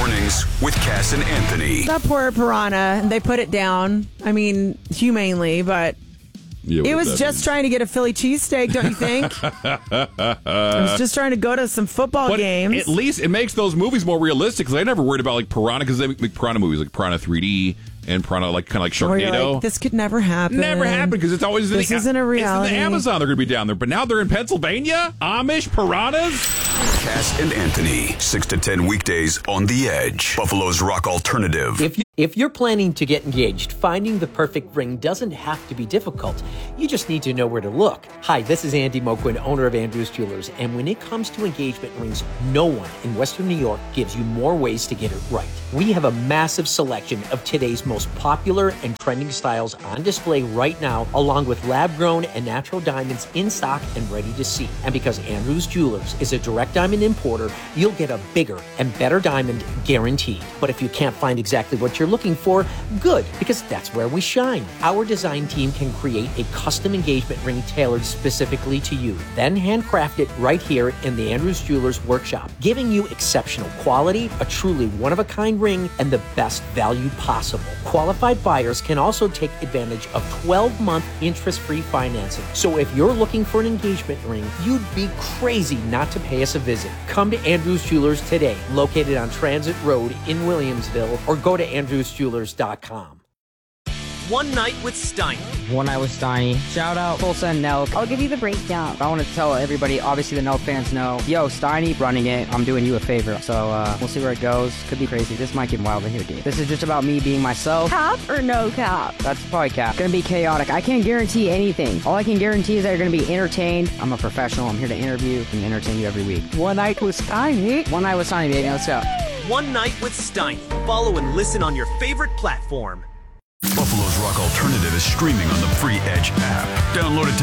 Mornings with Cass and Anthony. That poor piranha. They put it down. I mean, humanely, but it was just trying to get a Philly cheesesteak, don't you think? It was just trying to go to some football games. At least it makes those movies more realistic, because I never worried about like Piranha, because they make Piranha movies like Piranha 3D and Piranha like kind of like Sharknado. This could never happen. Never happened, because it's always this isn't a reality. It's in the Amazon. They're going to be down there, but now they're in Pennsylvania. Amish piranhas. Cass and Anthony, 6 to 10 weekdays on The Edge, Buffalo's Rock Alternative. If you're planning to get engaged, finding the perfect ring doesn't have to be difficult. You just need to know where to look. Hi, this is Andy Moquin, owner of Andrews Jewelers, and when it comes to engagement rings, no one in Western New York gives you more ways to get it right. We have a massive selection of today's most popular and trending styles on display right now, along with lab-grown and natural diamonds in stock and ready to see. And because Andrews Jewelers is a direct diamond importer, you'll get a bigger and better diamond guaranteed. But if you can't find exactly what you're looking for, good, because that's where we shine. Our design team can create a custom engagement ring tailored specifically to you, then handcraft it right here in the Andrews Jewelers workshop, giving you exceptional quality, a truly one-of-a-kind ring, and the best value possible. Qualified buyers can also take advantage of 12-month interest-free financing. So if you're looking for an engagement ring, you'd be crazy not to pay us a visit. Come to Andrews Jewelers today, located on Transit Road in Williamsville, or go to andrewsjewelers.com. One Night with Steiny. One Night with Steiny. Shout out Full Send Nelk. I'll give you the breakdown. I want to tell everybody, obviously the Nelk fans know, yo, Steiny running it, I'm doing you a favor. So we'll see where it goes. Could be crazy. This might get wild in here, dude. This is just about me being myself. Cap or no cap? That's probably cap. Gonna be chaotic. I can't guarantee anything. All I can guarantee is that you're gonna be entertained. I'm a professional. I'm here to interview and entertain you every week. One Night with Steiny. One Night with Steiny, baby. Let's go. One Night with Steiny. Follow and listen on your favorite platform. Buffalo's Rock Alternative is streaming on the free Edge app. Download it today.